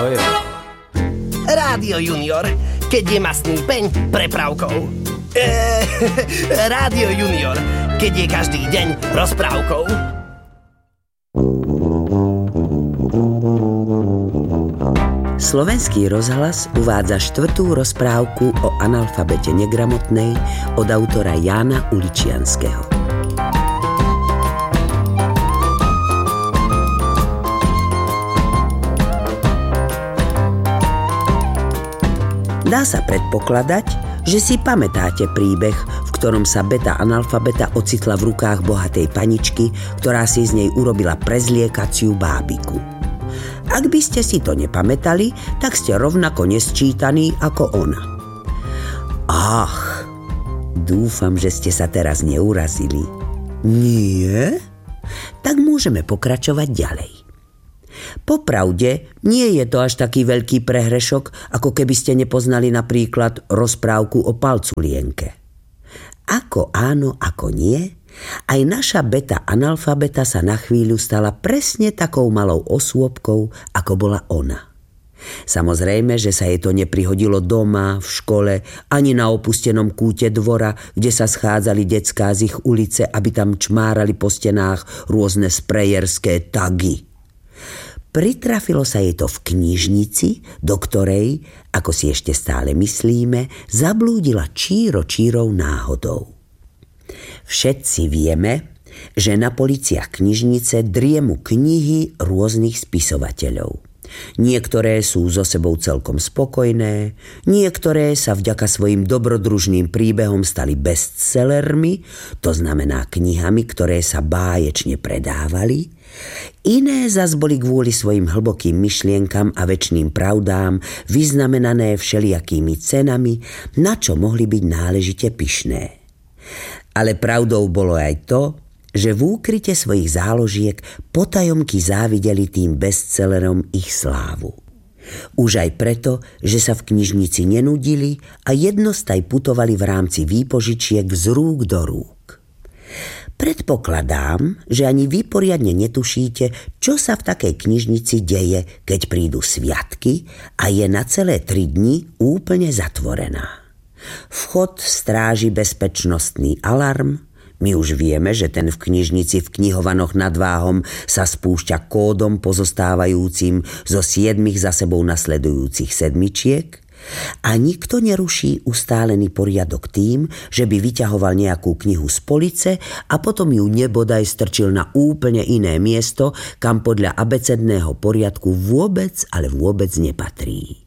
Rádio Junior, keď je mastný peň prepravkou. Rádio Junior, keď je každý deň rozprávkou. Slovenský rozhlas uvádza 4. rozprávku o analfabete negramotnej od autora Jána Uličianskeho. Dá sa predpokladať, že si pamätáte príbeh, v ktorom sa beta analfabeta ocitla v rukách bohatej paničky, ktorá si z nej urobila prezliekaciu bábiku. Ak by ste si to nepamätali, tak ste rovnako nesčítaní ako ona. Ach, dúfam, že ste sa teraz neurazili. Nie? Tak môžeme pokračovať ďalej. Popravde, nie je to až taký veľký prehrešok, ako keby ste nepoznali napríklad rozprávku o palculienke. Ako áno, ako nie, aj naša beta analfabeta sa na chvíľu stala presne takou malou osôbkou, ako bola ona. Samozrejme, že sa jej to neprihodilo doma, v škole, ani na opustenom kúte dvora, kde sa schádzali decká z ich ulice, aby tam čmárali po stenách rôzne sprejerské tagy. Pritrafilo sa jej to v knižnici, do ktorej, ako si ešte stále myslíme, zablúdila čírou náhodou. Všetci vieme, že na policiach knižnice driemu knihy rôznych spisovateľov. Niektoré sú so sebou celkom spokojné, niektoré sa vďaka svojim dobrodružným príbehom stali bestsellermi, to znamená knihami, ktoré sa báječne predávali. Iné zas boli kvôli svojim hlbokým myšlienkam a večným pravdám vyznamenané všelijakými cenami, na čo mohli byť náležite pyšné. Ale pravdou bolo aj to, že v úkryte svojich záložiek potajomky závideli tým bestsellerom ich slávu. Už aj preto, že sa v knižnici nenudili a jednostaj putovali v rámci výpožičiek z rúk do rúk. Predpokladám, že ani vy poriadne netušíte, čo sa v takej knižnici deje, keď prídu sviatky a je na celé 3 dni úplne zatvorená. Vchod stráži bezpečnostný alarm. My už vieme, že ten v knižnici v knihovanoch nad Váhom sa spúšťa kódom pozostávajúcim zo 7 za sebou nasledujúcich sedmičiek a nikto neruší ustálený poriadok tým, že by vyťahoval nejakú knihu z police a potom ju nebodaj strčil na úplne iné miesto, kam podľa abecedného poriadku vôbec, ale vôbec nepatrí.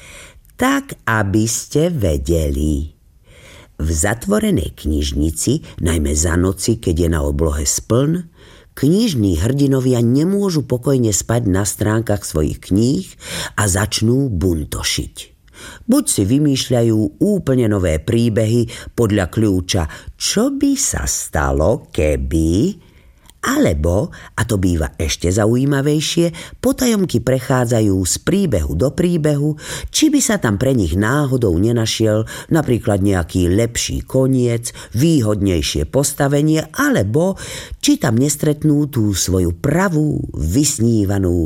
Tak, aby ste vedeli. V zatvorenej knižnici, najmä za noci, keď je na oblohe spln, knižní hrdinovia nemôžu pokojne spať na stránkach svojich kníh a začnú buntošiť. Buď si vymýšľajú úplne nové príbehy podľa kľúča čo by sa stalo, keby... Alebo, a to býva ešte zaujímavejšie, potajomky prechádzajú z príbehu do príbehu, či by sa tam pre nich náhodou nenašiel napríklad nejaký lepší koniec, výhodnejšie postavenie, alebo či tam nestretnú tú svoju pravú, vysnívanú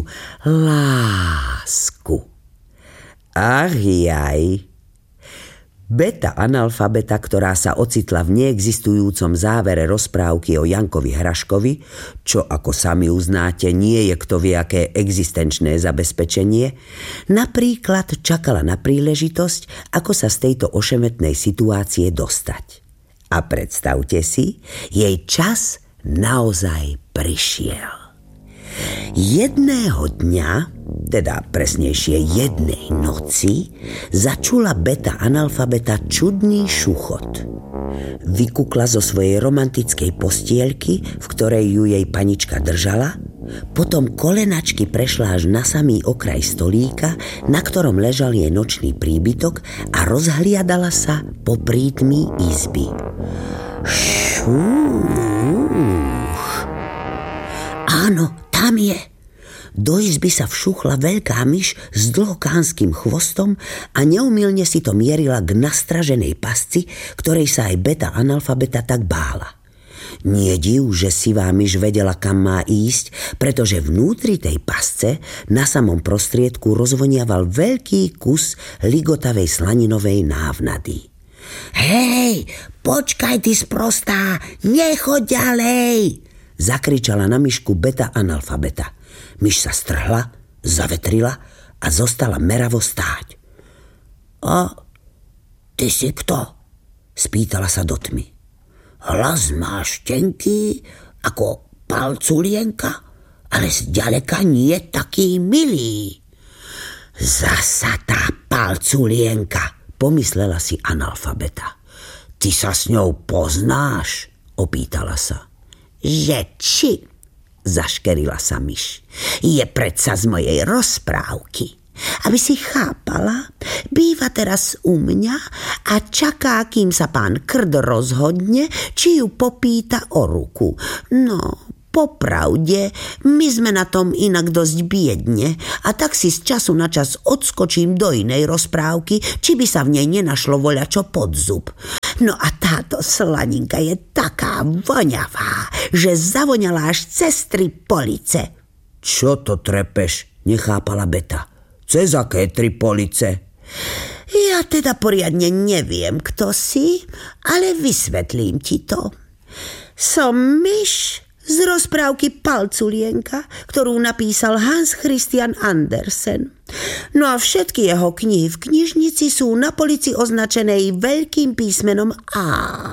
lásku. Ach jaj! Beta analfabeta, ktorá sa ocitla v neexistujúcom závere rozprávky o Jankovi Hraškovi, čo ako sami uznáte nie je kto vie aké existenčné zabezpečenie, napríklad čakala na príležitosť, ako sa z tejto ošemetnej situácie dostať. A predstavte si, jej čas naozaj prišiel. Jedného dňa, teda presnejšie jednej noci, začula beta analfabeta čudný šuchot. Vykukla zo svojej romantickej postielky, v ktorej ju jej panička držala, potom kolenačky prešla až na samý okraj stolíka, na ktorom ležal jej nočný príbytok a rozhliadala sa po prítmí izby. Šúch. Áno, tam je. Do izby sa všuchla veľká myš s dlhokánskym chvostom a neumylne si to mierila k nastraženej pasci, ktorej sa aj beta analfabeta tak bála. Nie div, že sivá myš vedela, kam má ísť, pretože vnútri tej pasce na samom prostriedku rozvoniaval veľký kus ligotavej slaninovej návnady. Hej, počkaj ty sprostá, nechoď ďalej, zakričala na myšku Beta analfabeta. Myš sa strhla, zavetrila a zostala meravo stáť. A ty si kto? Spýtala sa do tmy. Hlas máš tenký ako palculienka, ale zďaleka nie taký milý. Zasa tá palculienka, pomyslela si analfabeta. Ty sa s ňou poznáš? Opýtala sa. Že či? Zaškerila sa myš. Je predsa z mojej rozprávky. Aby si chápala, býva teraz u mňa a čaká, kým sa pán Krd rozhodne, či ju popýta o ruku. No, popravde, my sme na tom inak dosť biedne a tak si z času na čas odskočím do inej rozprávky, či by sa v nej nenašlo voľačo pod zub. No a táto slaninka je taká voňavá, že zavoňala až cez 3 police. Čo to trepeš? Nechápala Beta. Cez aké 3 police? Ja teda poriadne neviem, kto si, ale vysvetlím ti to. Som myš z rozprávky Palculienka, ktorú napísal Hans Christian Andersen. No a všetky jeho knihy v knižnici sú na polici označenej veľkým písmenom A.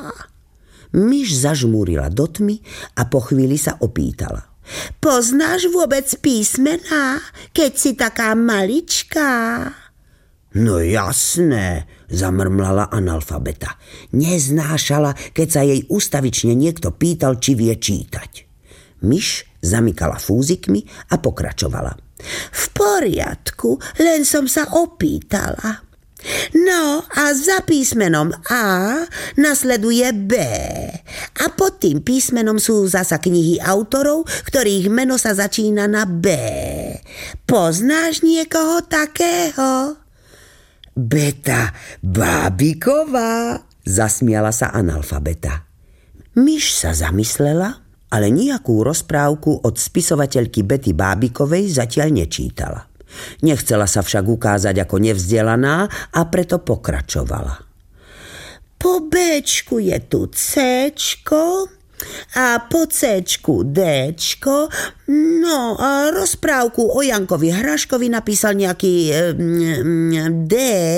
Myš zažmúrila do tmy a po chvíli sa opýtala. Poznáš vôbec písmená, keď si taká maličká? No jasné, zamrmlala analfabeta. Neznášala, keď sa jej ustavične niekto pýtal, či vie čítať. Myš zamykala fúzikmi a pokračovala. V poriadku, len som sa opýtala. No a za písmenom A nasleduje B. A pod tým písmenom sú zasa knihy autorov, ktorých meno sa začína na B. Poznáš niekoho takého? Beta Bábiková, zasmiala sa analfabeta. Myš sa zamyslela, ale nejakú rozprávku od spisovateľky Bety Bábikovej zatiaľ nečítala. Nechcela sa však ukázať ako nevzdelaná a preto pokračovala. Po Bčku je tu Cčko a po Cčku Dčko. No a rozprávku o Jankovi Hraškovi napísal nejaký D.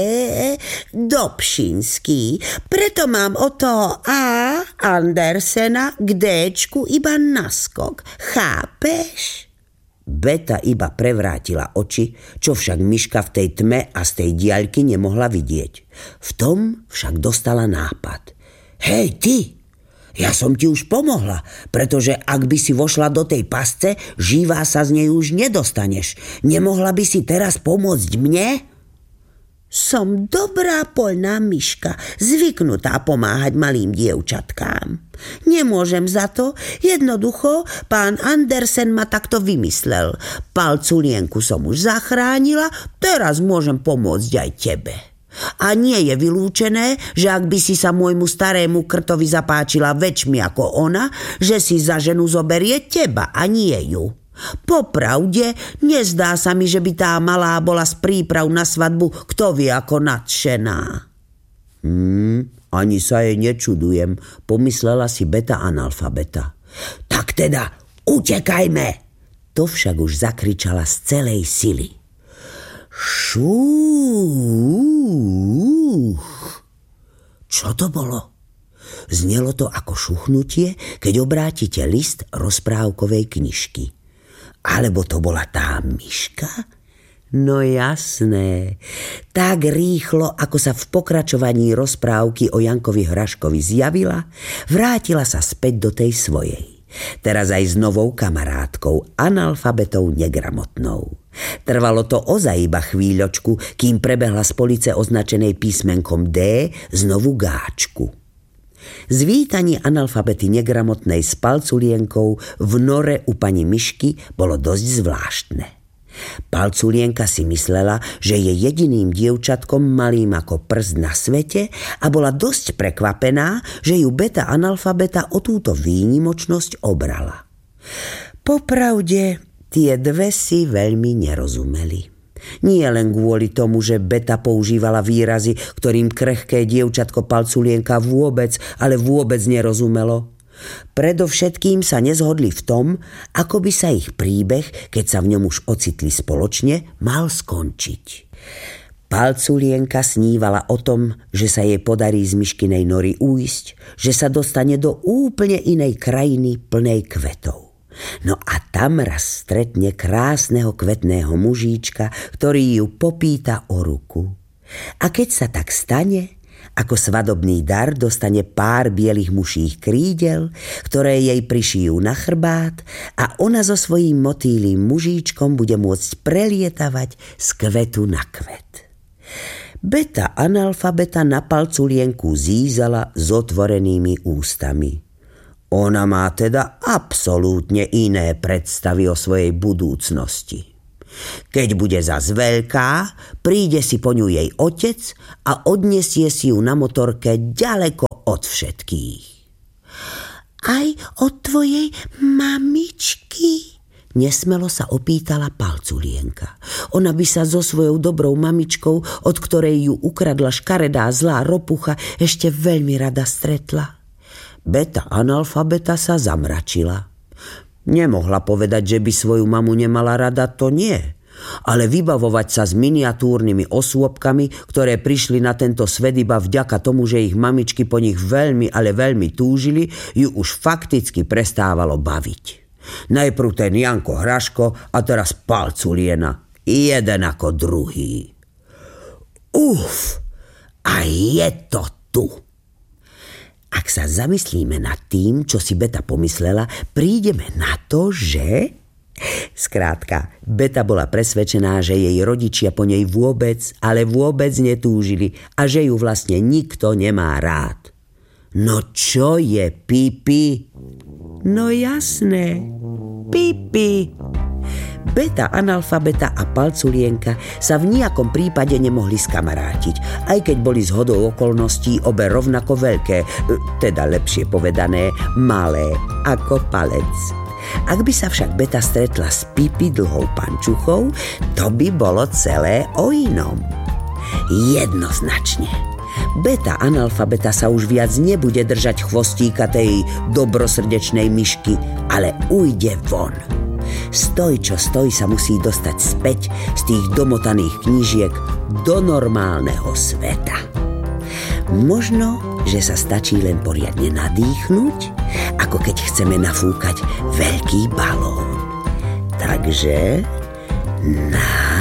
Dobšinský. Preto mám od toho A. Andersena k Dčku iba naskok. Chápeš? Beta iba prevrátila oči, čo však myška v tej tme a z tej diaľky nemohla vidieť. V tom však dostala nápad. Hej, ty! Ja som ti už pomohla, pretože ak by si vošla do tej pasce, živá sa z nej už nedostaneš. Nemohla by si teraz pomôcť mne? Som dobrá poľná myška, zvyknutá pomáhať malým dievčatkám. Nemôžem za to, jednoducho pán Andersen ma takto vymyslel. Palculienku som už zachránila, teraz môžem pomôcť aj tebe. A nie je vylúčené, že ak by si sa môjmu starému krtovi zapáčila väčšmi ako ona, že si za ženu zoberie teba a nie ju. Popravde, nezdá sa mi, že by tá malá bola z príprav na svadbu kto vie ako nadšená. Ani sa jej nečudujem, pomyslela si Beta analfabeta. Tak teda, utekajme! To však už zakričala z celej sily. Šúch! Čo to bolo? Znelo to ako šuchnutie, keď obrátite list rozprávkovej knižky. Alebo to bola tá myška? No jasné. Tak rýchlo, ako sa v pokračovaní rozprávky o Jankovi Hraškovi zjavila, vrátila sa späť do tej svojej. Teraz aj s novou kamarátkou, analfabetou negramotnou. Trvalo to ozaj iba chvíľočku, kým prebehla z police označenej písmenkom D znovu gáčku. Zvítanie analfabety negramotnej s palculienkou v nore u pani myšky bolo dosť zvláštne. Palculienka si myslela, že je jediným dievčatkom malým ako prst na svete a bola dosť prekvapená, že ju beta analfabeta o túto výnimočnosť obrala. Popravde, tie dve si veľmi nerozumeli. Nie len kvôli tomu, že beta používala výrazy, ktorým krehké dievčatko Palculienka vôbec nerozumelo. Predovšetkým sa nezhodli v tom, ako by sa ich príbeh, keď sa v ňom už ocitli spoločne, mal skončiť. Palculienka snívala o tom, že sa jej podarí z myškinej nory újsť, že sa dostane do úplne inej krajiny plnej kvetov. No a tam raz stretne krásneho kvetného mužíčka, ktorý ju popýta o ruku. A keď sa tak stane, ako svadobný dar dostane pár bielých muších krídel, ktoré jej prišijú na chrbát a ona so svojím motýlým mužíčkom bude môcť prelietavať z kvetu na kvet. Beta analfabeta na Palculienku zízala s otvorenými ústami. Ona má teda absolútne iné predstavy o svojej budúcnosti. Keď bude zas veľká, príde si po ňu jej otec a odniesie si ju na motorke ďaleko od všetkých. Aj od tvojej mamičky? Nesmelo sa opýtala Palculienka. Ona by sa so svojou dobrou mamičkou, od ktorej ju ukradla škaredá zlá ropucha, ešte veľmi rada stretla. Beta analfabeta sa zamračila. Nemohla povedať, že by svoju mamu nemala rada, to nie. Ale vybavovať sa s miniatúrnymi osôbkami, ktoré prišli na tento svet iba vďaka tomu, že ich mamičky po nich veľmi, ale veľmi túžili, ju už fakticky prestávalo baviť. Najprv ten Janko Hraško a teraz Palculiena. Jeden ako druhý. A je to tu. Ak sa zamyslíme nad tým, čo si Beta pomyslela, prídeme na to, že... Skrátka, Beta bola presvedčená, že jej rodičia po nej vôbec, ale vôbec netúžili a že ju vlastne nikto nemá rád. No čo je Pipi? No jasné, Pipi. Beta analfabeta a Palculienka sa v nejakom prípade nemohli skamarátiť, aj keď boli zhodou okolností obe rovnako veľké, teda lepšie povedané malé ako palec. Ak by sa však Beta stretla s Pipi dlhou pančuchou, to by bolo celé o inom. Jednoznačne. Beta analfabeta sa už viac nebude držať chvostíka tej dobrosrdečnej myšky, ale ujde von. Stoj, čo stoj, sa musí dostať späť z tých domotaných knížiek do normálneho sveta. Možno, že sa stačí len poriadne nadýchnuť, ako keď chceme nafúkať veľký balón. Takže na